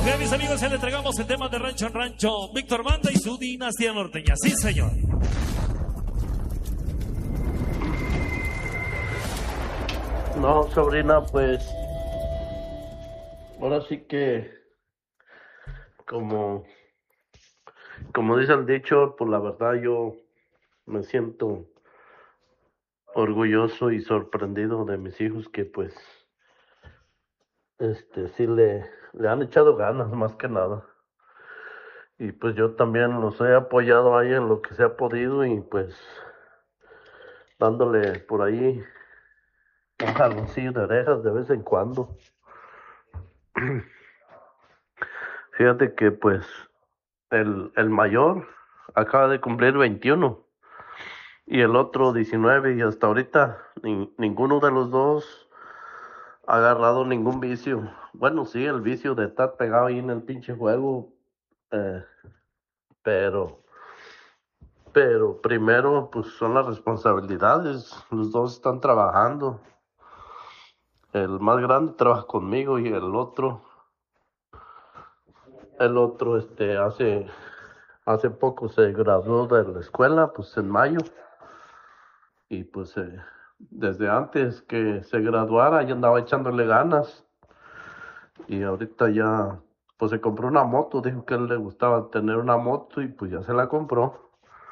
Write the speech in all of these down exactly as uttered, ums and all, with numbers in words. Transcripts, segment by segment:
Bien, mis amigos, ya le entregamos el tema de Rancho en Rancho. Víctor Banda y su dinastía norteña. Sí, señor. No, sobrina, pues ahora sí que como como dice el dicho, pues la verdad yo me siento orgulloso y sorprendido de mis hijos que pues este sí le, le han echado ganas más que nada. Y pues yo también los he apoyado ahí en lo que se ha podido y pues dándole por ahí un jaloncillo de orejas de vez en cuando. Fíjate que pues el, el mayor acaba de cumplir veintiuno y el otro diecinueve y hasta ahorita ni, ninguno de los dos ha agarrado ningún vicio. Bueno, sí, el vicio de estar pegado ahí en el pinche juego, eh, pero pero primero pues son las responsabilidades. Los dos están trabajando. El más grande trabaja conmigo y el otro el otro este hace hace poco se graduó de la escuela, pues en mayo, y pues eh, desde antes que se graduara ya andaba echándole ganas y ahorita ya pues se compró una moto. Dijo que a él le gustaba tener una moto y pues ya se la compró.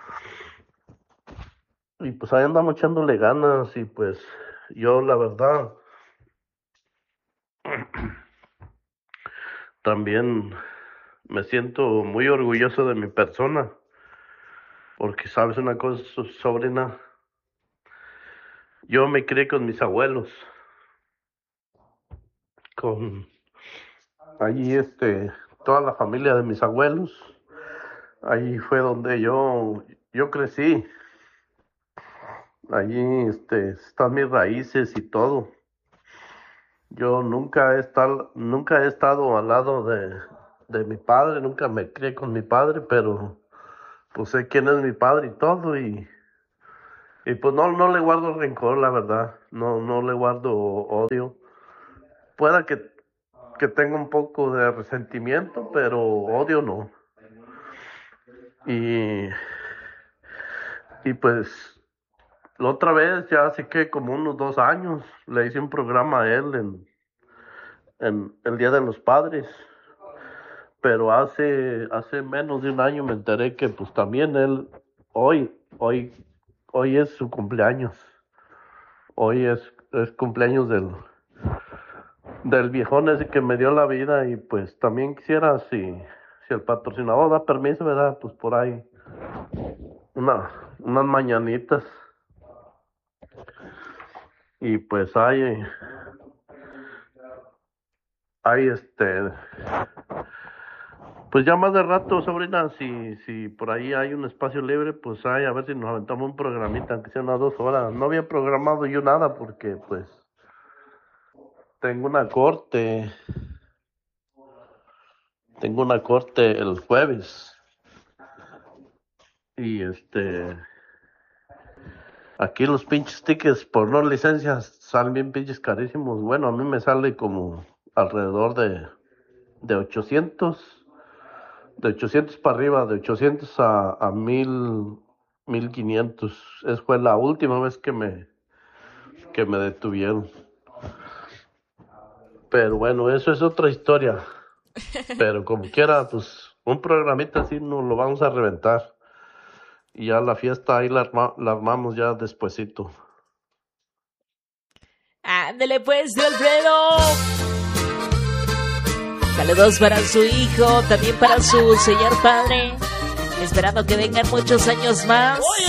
Y pues ahí andamos echándole ganas y pues yo la verdad también me siento muy orgulloso de mi persona, porque sabes una cosa, sobrina, yo me crié con mis abuelos, con allí este, toda la familia de mis abuelos, ahí fue donde yo, yo crecí, allí este, están mis raíces y todo. Yo nunca he estado, nunca he estado al lado de, de mi padre, nunca me crié con mi padre, pero pues sé quién es mi padre y todo, y, y pues no, no le guardo rencor, la verdad, no, no le guardo odio. Pueda que, que tenga un poco de resentimiento, pero odio no. Y, y pues la otra vez, ya hace que como unos dos años, le hice un programa a él en, en el Día de los Padres. Pero hace hace menos de un año me enteré que pues también él, hoy, hoy, hoy es su cumpleaños. Hoy es, es cumpleaños del, del viejón ese que me dio la vida, y pues también quisiera, si, si el patrocinador da permiso, ¿verdad? Pues por ahí, una, unas mañanitas. Y pues hay, hay este, pues ya más de rato, sobrina, si, si por ahí hay un espacio libre, pues hay, a ver si nos aventamos un programita, aunque sea unas dos horas. No había programado yo nada porque pues tengo una corte, tengo una corte el jueves. Y este, aquí los pinches tickets por no licencias salen bien pinches carísimos. Bueno, a mí me sale como alrededor de, de ochocientos, de ochocientos para arriba, de ochocientos a, a mil, mil quinientos. Esa fue la última vez que me, que me detuvieron. Pero bueno, eso es otra historia. Pero como quiera, pues un programita así nos lo vamos a reventar. Y ya la fiesta ahí la, arma, la armamos ya despuesito. Ándele pues, tío Alfredo. Saludos para su hijo, también para su señor padre. Esperando que vengan muchos años más. Oye,